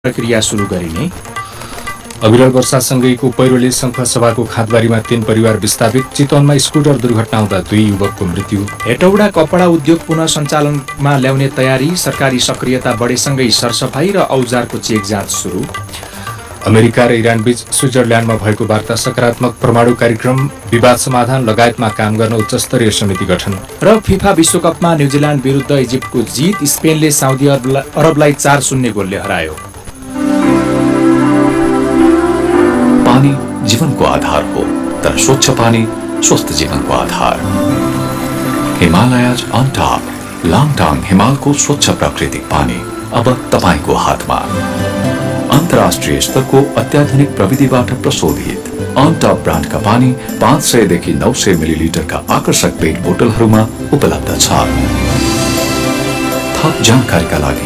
प्रक्रिया सुरु गरिने। अविरल वर्षासँगैको पहिरोले शङ्खसभाको खादबारीमा 3 परिवार विस्थापित। चितवनमा स्कुटर दुर्घटना हुँदा 2 युवकको मृत्यु। हेटौडा कपडा उद्योग पुनः सञ्चालनमा ल्याउने तयारी। सरकारी सक्रियता बढेसँगै सरसफाई र औजारको चेक जाँच सुरु। अमेरिका र इरान बीच स्विजरल्यान्डमा भएको वार्ता सकारात्मक। परमाणु कार्यक्रम, विवाद समाधान लगायतमा काम गर्न उच्चस्तरीय समिति गठन। र फिफा विश्वकपमा न्युजिल्यान्ड विरुद्ध इजिप्टको जित। स्पेनले साउदी अरबलाई 4-0 गोलले हरायो। पानी जीवनको आधार हो, तर स्वच्छ पानी स्वस्थ जीवनको आधार। हिमालयज अन टप, लाङटाङ हिमालको स्वच्छ प्राकृतिक पानी अब तपाईको हातमा। अन्तर्राष्ट्रिय स्तरको अत्याधुनिक प्रविधिबाट प्रशोधित अन टप ब्रान्डका पानी 500 देखि 900 मिलिलिटरका आकर्षक पेट बोतलहरूमा उपलब्ध छ। थप जानकारीका लागि